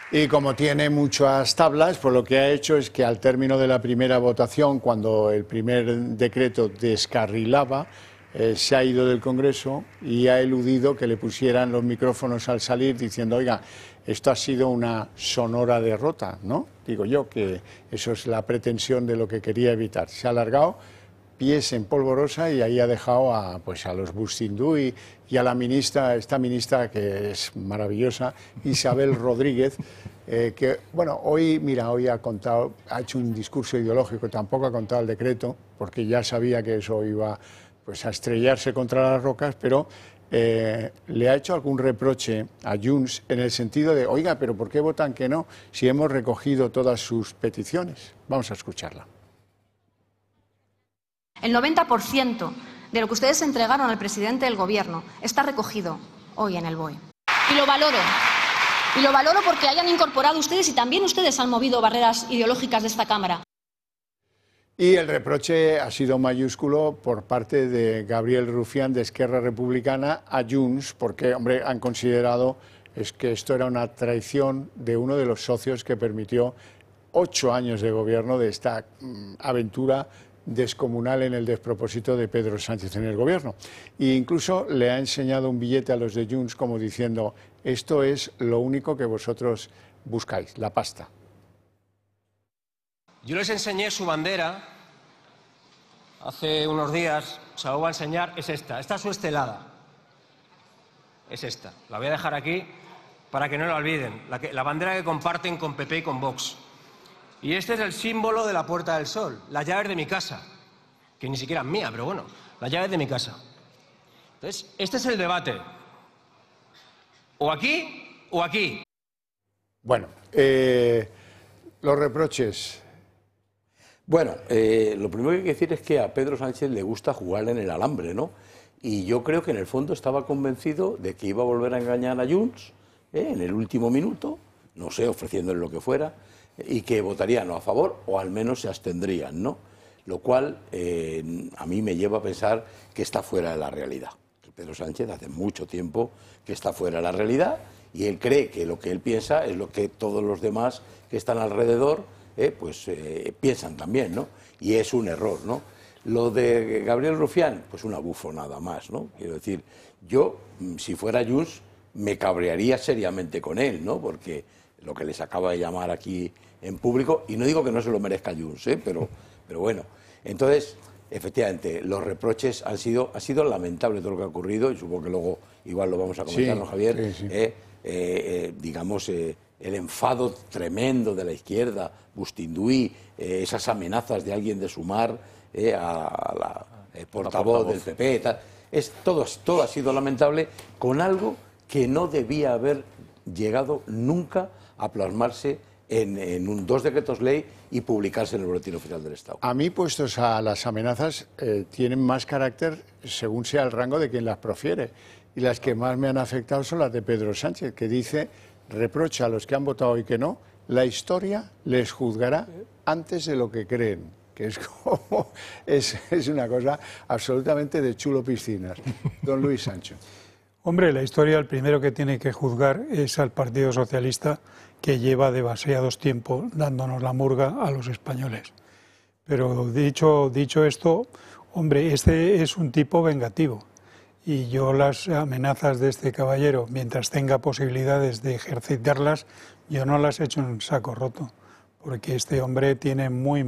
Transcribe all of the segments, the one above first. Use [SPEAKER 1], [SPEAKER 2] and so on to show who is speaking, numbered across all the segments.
[SPEAKER 1] Y como tiene muchas tablas, pues lo que ha hecho es que al término de la primera votación, cuando el primer decreto descarrilaba, se ha ido del Congreso y ha eludido que le pusieran los micrófonos al salir diciendo, oiga, esto ha sido una sonora derrota, ¿no? Digo yo que eso es la pretensión de lo que quería evitar. Se ha alargado pies en polvorosa y ahí ha dejado a los Bustindú y a la ministra, esta ministra que es maravillosa, Isabel Rodríguez, que, bueno, hoy ha hecho un discurso ideológico, tampoco ha contado el decreto, porque ya sabía que eso iba pues a estrellarse contra las rocas, pero le ha hecho algún reproche a Junts en el sentido de, oiga, pero ¿por qué votan que no si hemos recogido todas sus peticiones? Vamos a escucharla.
[SPEAKER 2] El 90% de lo que ustedes entregaron al presidente del Gobierno está recogido hoy en el BOE. Y lo valoro. Y lo valoro porque hayan incorporado ustedes y también ustedes han movido barreras ideológicas de esta Cámara.
[SPEAKER 1] Y el reproche ha sido mayúsculo por parte de Gabriel Rufián de Esquerra Republicana a Junts, porque, hombre, han considerado que esto era una traición de uno de los socios que permitió 8 años de gobierno de esta aventura descomunal en el despropósito de Pedro Sánchez en el gobierno. E incluso le ha enseñado un billete a los de Junts como diciendo, esto es lo único que vosotros buscáis, la pasta.
[SPEAKER 3] Yo les enseñé su bandera hace unos días, se la voy a enseñar, es esta es su estelada, es esta, la voy a dejar aquí para que no la olviden, la bandera que comparten con PP y con Vox. Y este es el símbolo de la Puerta del Sol, las llaves de mi casa, que ni siquiera es mía, pero bueno, las llaves de mi casa. Entonces, este es el debate, o aquí o aquí.
[SPEAKER 1] Bueno, los reproches.
[SPEAKER 4] Bueno, lo primero que hay que decir es que a Pedro Sánchez le gusta jugar en el alambre, ¿no? Y yo creo que en el fondo estaba convencido de que iba a volver a engañar a Junts en el último minuto, no sé, ofreciéndole lo que fuera, y que votarían o a favor o al menos se abstendrían, ¿no? Lo cual a mí me lleva a pensar que está fuera de la realidad. Que Pedro Sánchez hace mucho tiempo que está fuera de la realidad y él cree que lo que él piensa es lo que todos los demás que están alrededor piensan también, ¿no? Y es un error, ¿no? Lo de Gabriel Rufián, pues una bufonada más, ¿no? Quiero decir, yo, si fuera Junts, me cabrearía seriamente con él, ¿no? Porque lo que les acaba de llamar aquí en público, y no digo que no se lo merezca Junts, pero bueno. Entonces, efectivamente, los reproches ha sido lamentable todo lo que ha ocurrido, y supongo que luego igual lo vamos a comentar, ¿no, Javier? Sí. Digamos, el enfado tremendo de la izquierda, Bustinduí, esas amenazas de alguien de Sumar a la portavoz del PP, tal. Todo ha sido lamentable, con algo que no debía haber llegado nunca a plasmarse en 2 decretos ley y publicarse en el Boletín Oficial del Estado.
[SPEAKER 1] A mí, puestos a las amenazas, tienen más carácter según sea el rango de quien las profiere. Y las que más me han afectado son las de Pedro Sánchez, que dice, reprocha a los que han votado y que no, la historia les juzgará antes de lo que creen. Que es como, es una cosa absolutamente de chulo piscinas. Don Luis Sancho.
[SPEAKER 5] Hombre, la historia, el primero que tiene que juzgar es al Partido Socialista, que lleva demasiados tiempos dándonos la murga a los españoles. Pero dicho esto, hombre, este es un tipo vengativo. Y yo las amenazas de este caballero, mientras tenga posibilidades de ejercitarlas, yo no las echo en saco roto, porque este hombre tiene muy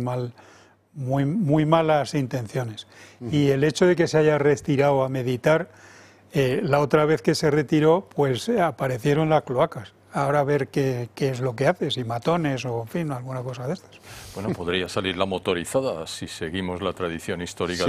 [SPEAKER 5] malas intenciones. Y el hecho de que se haya retirado a meditar, la otra vez que se retiró, pues aparecieron las cloacas. Ahora a ver qué es lo que hace, si matones o, en fin, alguna cosa de estas.
[SPEAKER 6] Bueno, podría salir la motorizada si seguimos la tradición histórica